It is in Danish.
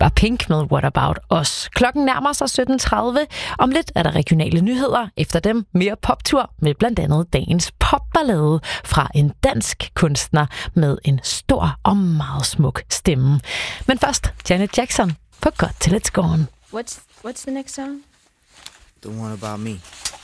var Pink med What About Us. Klokken nærmer sig 17.30. Om lidt er der regionale nyheder. Efter dem mere poptur med blandt andet dagens popballade fra en dansk kunstner med en stor og meget smuk stemme. Men først Janet Jackson på Got Till It's Gone. What's the next song? The one about me.